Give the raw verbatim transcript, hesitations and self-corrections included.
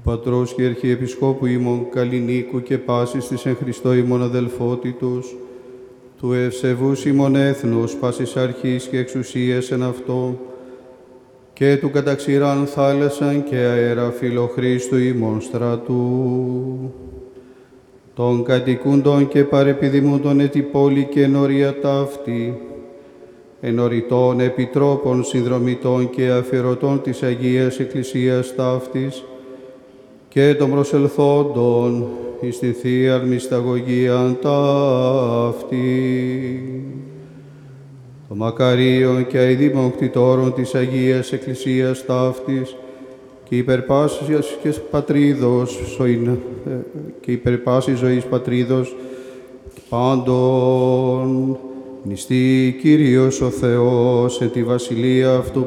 Πατρός και Αρχιεπισκόπου ημών Καλλινίκου και πάσης της εν Χριστώ ημών αδελφότητος, του ευσεβούς ημών έθνους, πάσης αρχής και εξουσίας εν αυτό, και του καταξηράν θάλασσαν και αέρα φιλοχρίστου ημών στρατού, των κατοικούντων και παρεπιδημούντων ετη πόλη και ενορία ταύτη, ενοριτών επιτρόπων, συνδρομητών και αφιερωτών της Αγίας Εκκλησίας ταύτης, και των προσελθόντων εις την Θείαν Μυσταγωγίαν ταύτη, των μακαρίων και αηδήμων κτητόρων της Αγίας Εκκλησίας ταύτης, και υπερπάσης και πατρίδος, και υπερπάσης ζωής πατρίδος, πάντων νηστεί Κύριος ο Θεός εν τη βασιλεία αυτού